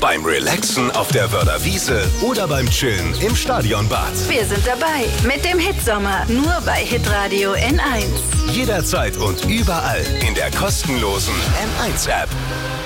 beim Relaxen auf der Wörder Wiese oder beim Chillen im Stadionbad. Wir sind dabei mit dem Hitsommer, nur bei Hitradio N1. Jederzeit und überall in der kostenlosen N1-App.